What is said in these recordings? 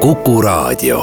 Kuku Raadio.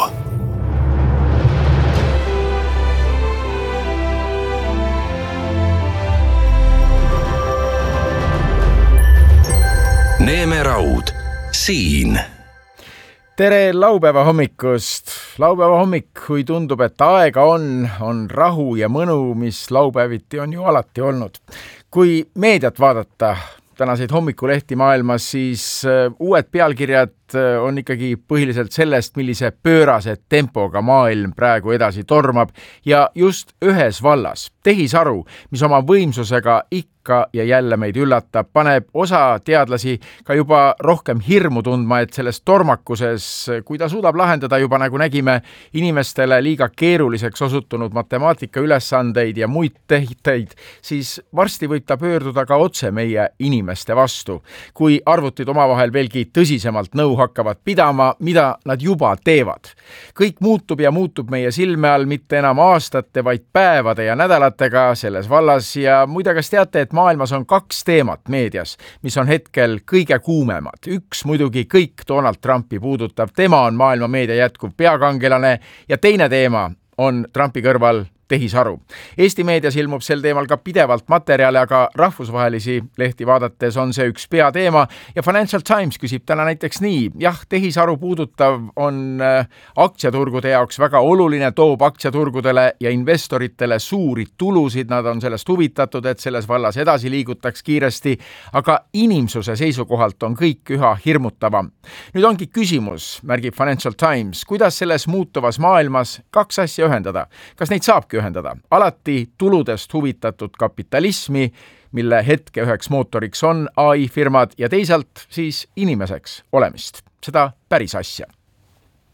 Neeme Raud siin. Tere laupäeva hommikust. Laupäeva hommik, kui tundub, et aega on rahu ja mõnu, mis laupäeviti on ju alati olnud. Kui meediat vaadata tänaseid hommikulehti maailmas, siis uued pealkirjad on ikkagi põhiliselt sellest, millise pöörase tempoga maailm praegu edasi tormab ja just ühes vallas. Tehisaru, mis oma võimsusega ikka ja jälle meid üllatab, paneb osa teadlasi ka juba rohkem hirmu tundma, et selles tormakuses, kui ta suudab lahendada juba, nagu nägime, inimestele liiga keeruliseks osutunud matemaatika ülesandeid ja muid tehteid, siis varsti võib ta pöörduda ka otse meie inimeste vastu, kui arvutid omavahel veelgi tõsisemalt nõu hakkavad pidama, mida nad juba teevad. Kõik muutub ja muutub meie silme all mitte enam aastate, vaid päevade ja nädalatega selles vallas ja muide, kas teate, et maailmas on 2 teemat meedias, mis on hetkel kõige kuumemad. Üks muidugi kõik Donald Trumpi puudutav, tema on maailma meedia jätkuv peakangelane ja teine teema on Trumpi kõrval tehisaru. Eesti meedias ilmub sel teemal ka pidevalt materjale, aga rahvusvahelisi lehti vaadates on see üks peateema ja Financial Times küsib täna näiteks nii. Jah, tehisaru puudutav on aktsiaturgude jaoks väga oluline, toob aktsiaturgudele ja investoritele suuri tulusid, nad on sellest huvitatud, et selles vallas edasi liigutaks kiiresti, aga inimsuse seisukohalt on kõik üha hirmutavam. Nüüd ongi küsimus, märgib Financial Times, kuidas selles muutuvas maailmas 2 asja ühendada? Kas neid saabki ühendada? Alati tuludest huvitatud kapitalismi, mille hetke üheks mootoriks on AI-firmad ja teisalt siis inimeseks olemist. Seda päris asja.